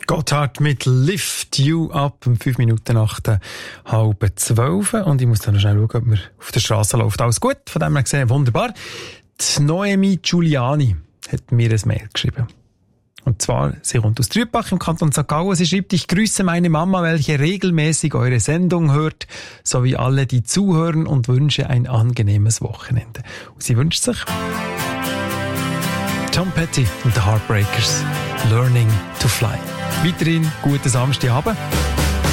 Gotthard mit Lift You Up um 5 Minuten nach der 11:30. Und ich muss dann noch schnell schauen, ob mir auf der Straße läuft. Alles gut, von dem her gesehen, wunderbar. Die Noemi Giuliani hat mir ein Mail geschrieben. Und zwar, sie kommt aus Trübach im Kanton St. Gallen. Sie schreibt, ich grüße meine Mama, welche regelmäßig eure Sendung hört, sowie alle, die zuhören, und wünsche ein angenehmes Wochenende. Und sie wünscht sich Tom Petty und The Heartbreakers, Learning to Fly. Weiterhin guten Samstagabend.